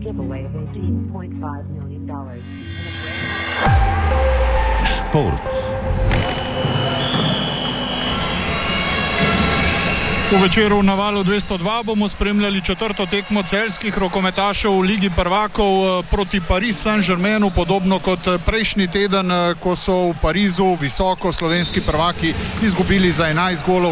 giveaway of $18.5 million. Šport. V večeru na Valu 202 bomo spremljali četrto tekmo celjskih rokometašev v Ligi prvakov proti Paris Saint-Germainu, podobno kot prejšnji teden, ko so v Parizu visoko slovenski prvaki izgubili za 11 golov,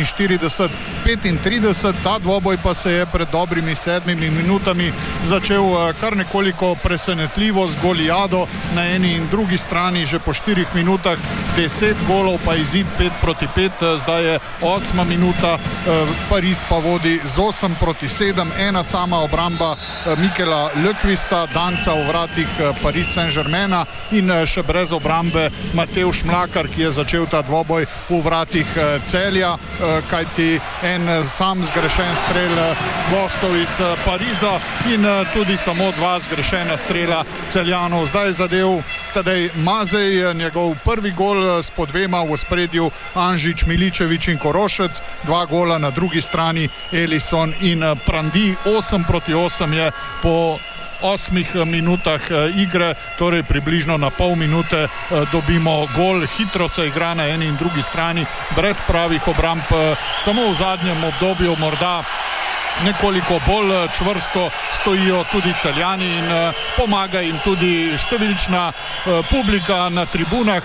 46-35. Ta dvoboj pa se je pred dobrimi 7 minutami začel kar nekoliko presenetljivo z Golijado na eni in drugi strani. Že po 4 minutah 10 golov, pa izid 5-5. Zdaj je 8. minuta. Pariz pa vodi z 8-7, ena sama obramba Mikela Lökvista, danca v vratih Paris Saint-Germaina, in še brez obrambe Matevž Mlakar, ki je začel ta dvoboj v vratih Celja, kajti en sam zgrešen strel gostov iz Pariza in tudi samo 2 zgrešena strela Celjanov. Zdaj zadev Tadej Mazej, njegov prvi gol s po 2 v ospredju Anžič, Miličevič in Korošec, 2 gola na drugi strani Ellison in Prandi. 8-8 je po 8 minutah igre, torej približno na pol minute dobimo gol. Hitro se igra na eni in drugi strani, brez pravih obramb, samo v zadnjem obdobju morda nekoliko bolj čvrsto stojijo tudi Celjani in pomaga jim tudi številčna publika na tribunah.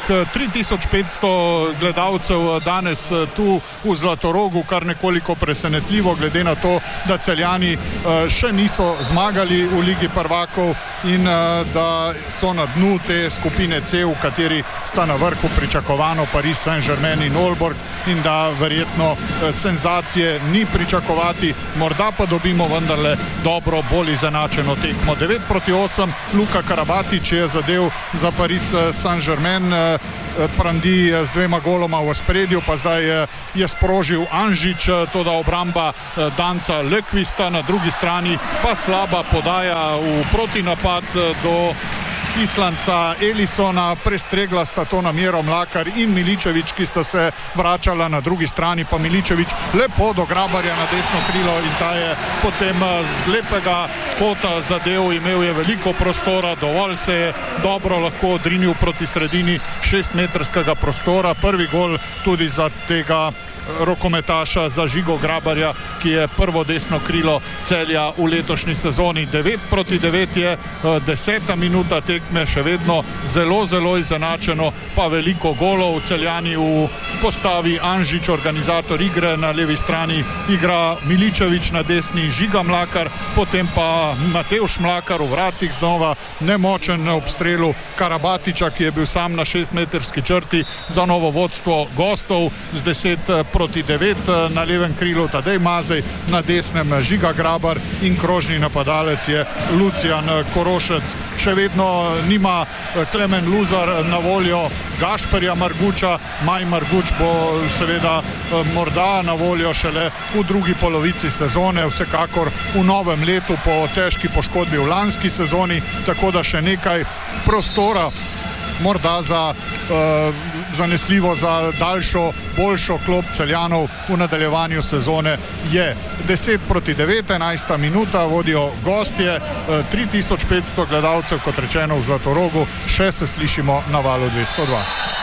3500 gledalcev danes tu v Zlatorogu, kar nekoliko presenetljivo glede na to, da Celjani še niso zmagali v Ligi prvakov in da so na dnu te skupine C, v kateri sta na vrhu pričakovano Paris Saint-Germain in Aalborg, in da verjetno senzacije ni pričakovati. Morda pa dobimo vendarle dobro, bolj izenačeno tekmo. 9-8, Luka Karabatić je zadev za Paris Saint-Germain, Prandi z 2 goloma v ospredju, pa zdaj je sprožil Anžič, toda obramba danca Lökvista, na drugi strani pa slaba podaja v protinapad do Islanca Ellisona. Prestregla sta to namero Mlakar in Miličevič, ki sta se vračala na drugi strani, pa Miličevič lepo do Grabarja na desno krilo in ta je potem z lepega kota zadev, imel je veliko prostora, dovolj se je dobro lahko odrinil proti sredini 6-metrskega prostora. Prvi gol tudi za tega rokometaša, za Žigo Grabarja, ki je prvo desno krilo Celja v letošnji sezoni. 9-9 je 10. minuta tekme, še vedno zelo izenačeno, pa veliko golov. Celjani v postavi Anžič, organizator igre, na levi strani igra Miličevič, na desni Žiga Mlakar, potem pa Matevž Mlakar v vratih, znova nemočen ob strelu Karabatiča, ki je bil sam na 6-metrski črti za novo vodstvo gostov. Z 10-9 na levem krilu Tadej Mazej, na desnem Žiga Grabar in krožni napadalec je Lucijan Korošec. Še vedno nima Klemen Luzar na voljo Gašperja Marguča. Maj Marguč bo seveda morda na voljo šele v drugi polovici sezone, vsekakor v novem letu po težki poškodbi v lanski sezoni, tako da še nekaj prostora morda za zanesljivo za daljšo, boljšo klop Celjanov v nadaljevanju sezone je. 10-9, 11. minuta, vodijo gostje, 3500 gledalcev, kot rečeno, v Zlatorogu. Še se slišimo na Valu 202.